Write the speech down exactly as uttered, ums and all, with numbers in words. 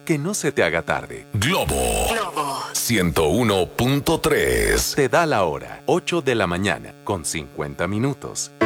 Que no se te haga tarde. Globo. Globo. ciento uno punto tres. Te da la hora. ocho de la mañana con cincuenta minutos.